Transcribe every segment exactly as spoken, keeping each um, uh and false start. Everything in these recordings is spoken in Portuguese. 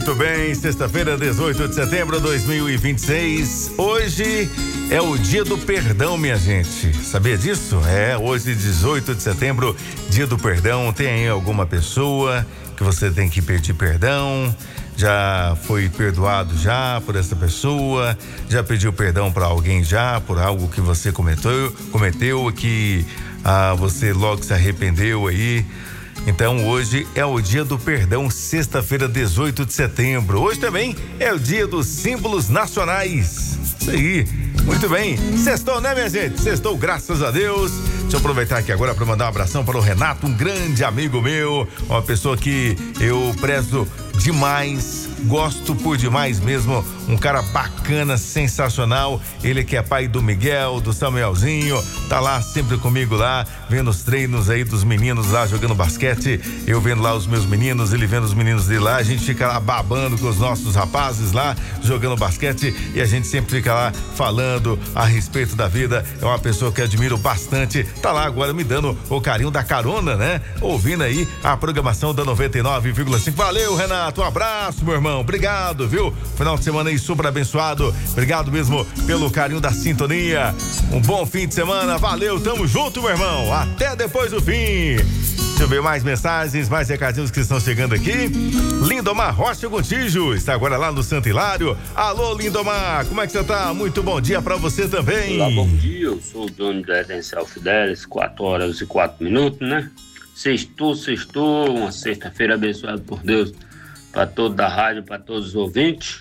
Muito bem, sexta-feira, dezoito de setembro de dois mil e vinte e seis. Hoje é o dia do perdão, minha gente. Sabia disso? É, hoje, dezoito de setembro, dia do perdão. Tem aí alguma pessoa que você tem que pedir perdão? Já foi perdoado já por essa pessoa? Já pediu perdão para alguém já por algo que você cometeu, cometeu que ah, você logo se arrependeu aí? Então hoje é o dia do perdão, sexta-feira, dezoito de setembro. Hoje também é o dia dos símbolos nacionais. Isso aí, muito bem. Sextou, né, minha gente? Sextou, graças a Deus. Deixa eu aproveitar aqui agora para mandar um abração para o Renato, um grande amigo meu, uma pessoa que eu prezo demais, gosto por demais mesmo, um cara bacana, sensacional. Ele que é pai do Miguel, do Samuelzinho, tá lá sempre comigo lá, vendo os treinos aí dos meninos lá jogando basquete, eu vendo lá os meus meninos, ele vendo os meninos dele lá, a gente fica lá babando com os nossos rapazes lá, jogando basquete, e a gente sempre fica lá falando a respeito da vida. É uma pessoa que admiro bastante, tá lá agora me dando o carinho da carona, né? Ouvindo aí a programação da noventa e nove vírgula cinco. Valeu, Renato, um abraço, meu irmão, obrigado, viu? Final de semana aí super abençoado, obrigado mesmo pelo carinho da sintonia, um bom fim de semana, valeu, tamo junto, meu irmão, até depois do fim. Deixa eu ver mais mensagens, mais recadinhos que estão chegando aqui. Lindomar Rocha Gontijo está agora lá no Santo Hilário. Alô, Lindomar, como é que você tá? Muito bom dia pra você também. Olá, bom dia, eu sou o dono da Residencial Fidelis, quatro horas e quatro minutos, né? Sextou, sextou, uma sexta-feira abençoada por Deus para toda a rádio, para todos os ouvintes.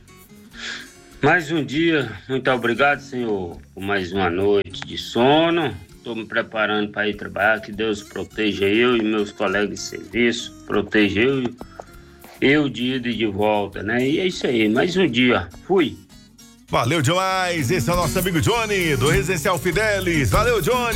Mais um dia, muito obrigado, Senhor, por mais uma noite de sono. Estou me preparando para ir trabalhar, que Deus proteja eu e meus colegas de serviço, proteja eu e eu de ida e de volta, né? E é isso aí, mais um dia, fui. Valeu demais, esse é o nosso amigo Johnny, do Residencial Fidelis, valeu, Johnny.